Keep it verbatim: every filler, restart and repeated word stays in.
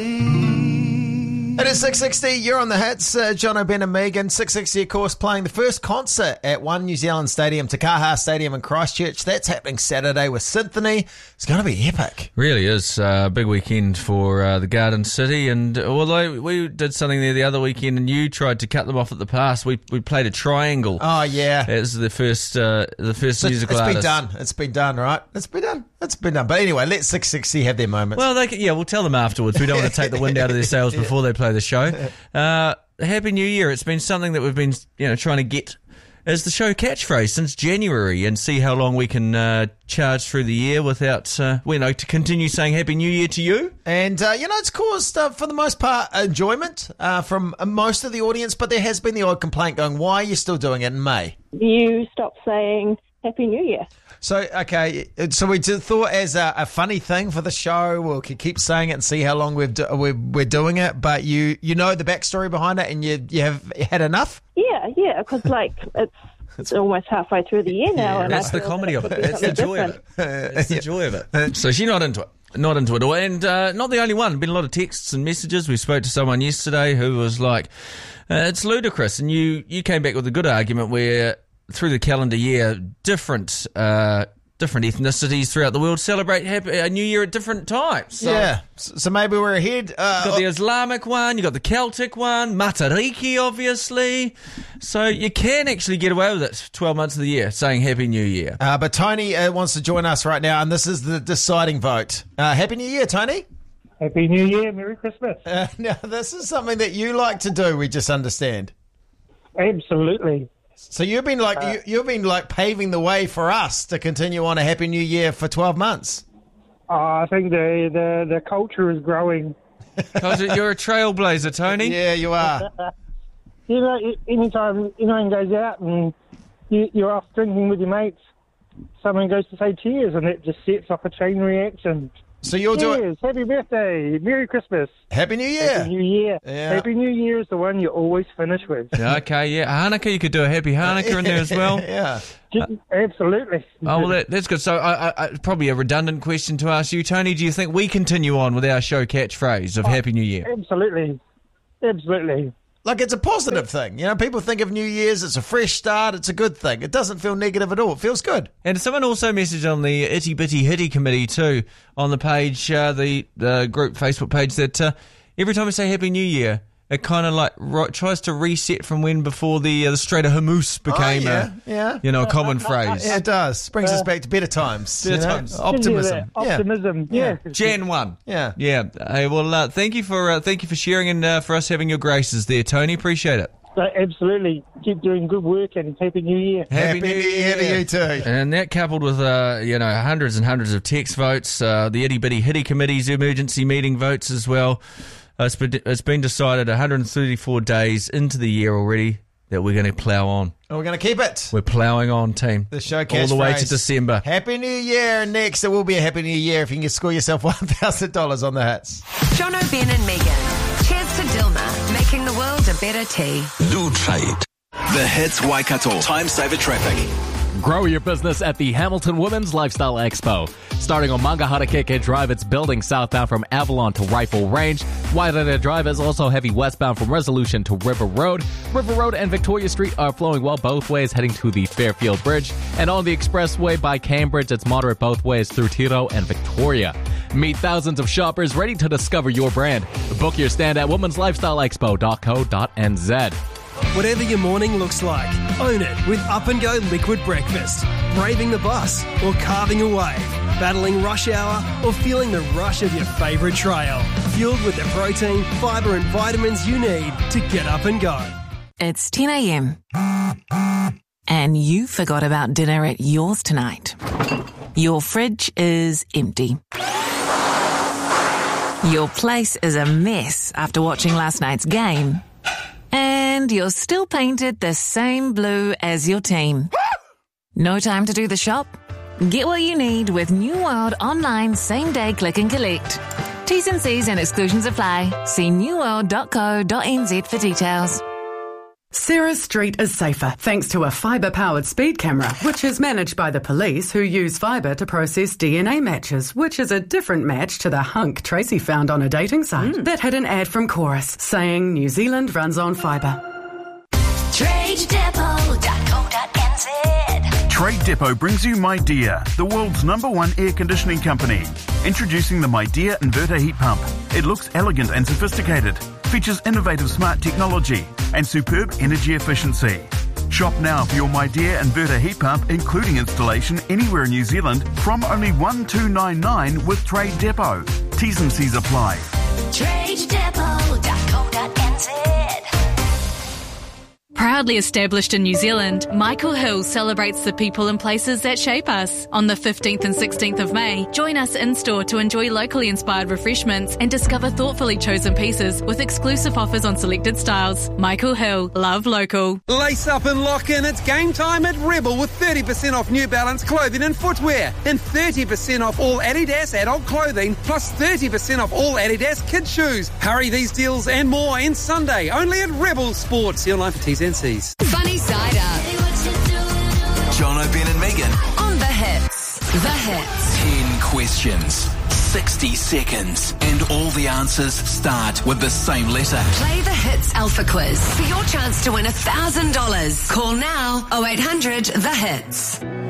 It is six sixty, you're on the hits, uh, John O'Ben and Megan. six sixty, of course, playing the first concert at One New Zealand Stadium, Te Kaha Stadium in Christchurch. That's happening Saturday with Symphony. It's going to be epic. Really is a uh, big weekend for uh, the Garden City, and although we did something there the other weekend and you tried to cut them off at the pass, we we played a triangle. Oh, yeah. As the first uh, the first so musical it's artist. It's been done. It's been done, right? It's been done. It's been done. But anyway, let six sixty have their moments. Well, they can, yeah, we'll tell them afterwards. We don't want to take the wind out of their sails yeah. before they play the show. Uh, Happy New Year. It's been something that we've been, you know, trying to get as the show catchphrase since January, and see how long we can uh, charge through the year without, uh, you know, to continue saying Happy New Year to you. And, uh, you know, it's caused, uh, for the most part, enjoyment uh, from most of the audience, but there has been the odd complaint going, why are you still doing it in May? You stopped saying Happy New Year. So, okay, so we just thought as a, a funny thing for the show, we'll keep saying it and see how long we've do, we're, we're doing it, but you you know the backstory behind it and you you have had enough? Yeah, yeah, because, like, it's, it's almost halfway through the year now. Yeah, and that's the comedy of it. That's the joy of it. That's the joy of it. So she's not into it. Not into it. And uh, not the only one. Been a lot of texts and messages. We spoke to someone yesterday who was like, uh, it's ludicrous. And you, you came back with a good argument where through the calendar year, different uh, different ethnicities throughout the world celebrate Happy uh, New Year at different times. So yeah, so maybe we're ahead. Uh, you've got the Islamic one, you've got the Celtic one, Matariki, obviously. So you can actually get away with it twelve months of the year, saying Happy New Year. Uh, but Tony uh, wants to join us right now, and this is the deciding vote. Uh, Happy New Year, Tony. Happy New Year, Merry Christmas. Uh, now, this is something that you like to do, we just understand. Absolutely. So you've been like uh, you, you've been like paving the way for us to continue on a Happy New Year for twelve months. Uh, I think the, the, the culture is growing. Because you're a trailblazer, Tony. Yeah, you are. You know, anytime anyone goes out and you, you're off drinking with your mates, someone goes to say cheers, and it just sets off a chain reaction. So you're cheers, doing Happy birthday, Merry Christmas, Happy New Year. Happy New Year. Yeah. Happy New Year is the one you always finish with. Okay, yeah. Hanukkah, you could do a Happy Hanukkah in there as well. Yeah. Just, absolutely. Oh, well, that, that's good. So, I, I, I, probably a redundant question to ask you, Tony. Do you think we continue on with our show catchphrase of oh, Happy New Year? Absolutely. Absolutely. Like, it's a positive thing. You know, people think of New Year's, it's a fresh start, it's a good thing. It doesn't feel negative at all. It feels good. And someone also messaged on the Itty Bitty Hitty Committee too, on the page, uh, the, the group Facebook page, that uh, every time we say Happy New Year, it kind of like ro- tries to reset from when before the uh, the Strait of Hormuz became oh, yeah, a, yeah. you know, a common phrase. Yeah, it does. Brings uh, us back to better times. Better you know? times. Optimism. Yeah, optimism. Yeah. yeah. Jan one. Yeah. Yeah. Hey, well, uh, thank you for uh, thank you for sharing and uh, for us having your graces there, Tony. Appreciate it. So absolutely. Keep doing good work and Happy New Year. Happy, Happy New Year to you too. And that coupled with, uh, you know, hundreds and hundreds of text votes, uh, the Itty Bitty Hitty Committee's emergency meeting votes as well. Uh, it's, been, it's been decided one hundred thirty-four days into the year already that we're going to plough on. And we're going to keep it. We're ploughing on, team. The show all the way to phrase. December. Happy New Year. And next, it will be a Happy New Year if you can score yourself one thousand dollars on the hits. John O'Ben and Megan. Cheers to Dilma, making the world a better tea. Do trade. The Hits Waikato Time Saver Traffic. Grow your business at the Hamilton Women's Lifestyle Expo. Starting on Mangaharakeke Drive, it's building southbound from Avalon to Rifle Range. Wairere Drive is also heavy westbound from Resolution to River Road. River Road and Victoria Street are flowing well both ways heading to the Fairfield Bridge. And on the expressway by Cambridge, it's moderate both ways through Tiro and Victoria. Meet thousands of shoppers ready to discover your brand. Book your stand at womens lifestyle expo dot co dot n z. Whatever your morning looks like, own it with Up and Go Liquid Breakfast. Braving the bus or carving a wave, battling rush hour or feeling the rush of your favourite trail. Fueled with the protein, fibre and vitamins you need to get up and go. It's ten a.m. and you forgot about dinner at yours tonight. Your fridge is empty. Your place is a mess after watching last night's game. And you're still painted the same blue as your team. No time to do the shop? Get what you need with New World Online Same Day Click and Collect. T's and C's and exclusions apply. See new world dot co dot n z for details. Sarah Street is safer thanks to a fibre-powered speed camera, which is managed by the police, who use fibre to process D N A matches, which is a different match to the hunk Tracy found on a dating site. Mm. That had an ad from Chorus saying New Zealand runs on fibre. trade depot dot co dot n z Trade Depot brings you Midea, the world's number one air conditioning company. Introducing the Midea Inverter Heat Pump. It looks elegant and sophisticated, features innovative smart technology and superb energy efficiency. Shop now for your Midea Inverter Heat Pump, including installation anywhere in New Zealand, from only one two nine nine with Trade Depot. T's and C's apply. trade depot dot co dot n z Proudly established in New Zealand, Michael Hill celebrates the people and places that shape us. On the fifteenth and sixteenth of May, join us in-store to enjoy locally inspired refreshments and discover thoughtfully chosen pieces with exclusive offers on selected styles. Michael Hill, love local. Lace up and lock in. It's game time at Rebel with thirty percent off New Balance clothing and footwear and thirty percent off all Adidas adult clothing plus thirty percent off all Adidas kids shoes. Hurry, these deals and more end Sunday only at Rebel Sports. See online for T's and C's. Funny side up. Jono, Ben and Megan. On the hits. The hits. Ten questions, sixty seconds, and all the answers start with the same letter. Play the Hits Alpha Quiz for your chance to win one thousand dollars. Call now oh eight hundred the hits.